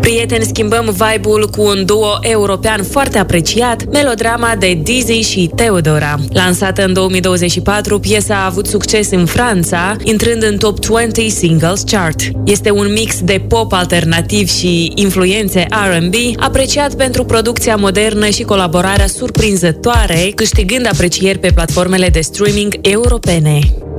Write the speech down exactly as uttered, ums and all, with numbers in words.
Prieteni, schimbăm vibe-ul cu un duo european foarte apreciat, melodrama de Dizzy și Theodora. Lansată în două mii douăzeci și patru, piesa a avut succes în Franța, intrând în top douăzeci singles chart. Este un mix de pop alternativ și influențe R and B, apreciat pentru producția modernă și colaborarea surprinzătoare, câștigând aprecieri pe platformele de streaming europene.